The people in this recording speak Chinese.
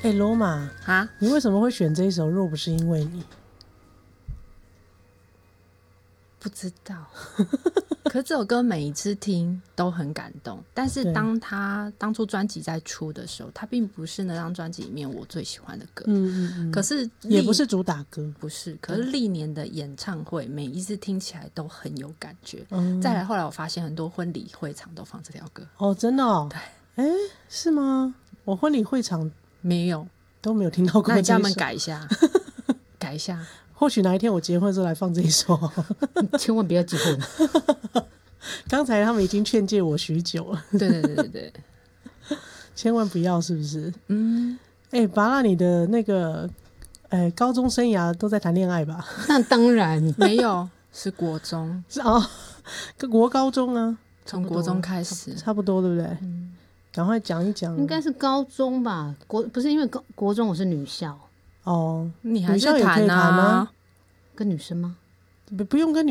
罗马啊， 你为什么会选这一首？若不是因为你， 不知道。可是这首歌每一次听都很感动，但是当他当初专辑在出的时候，他并不是那张专辑里面我最喜欢的歌。可是也不是主打歌， 不是。可是历年的演唱会，每一次听起来都很有感觉。再来后来我发现很多婚礼会场都放这条歌。 哦，真的哦？ 对， 是吗？我婚礼会场没有， 都没有听到过这一首。 那你叫他们改一下，改一下。 或许哪一天我结婚的时候来放这一首。 千万不要结婚。 刚才他们已经劝诫我许久了。 对， 千万不要，是不是？拔蜡你的那个高中生涯都在谈恋爱吧？ 那当然没有，是国中。 是哦，国高中啊， 从国中开始， 差不多，对不对？赶快讲一讲。 应该是高中吧？不是因为国中我是女校。 哦， 你还是女校也可以谈啊？ 跟女生吗？ 不用跟女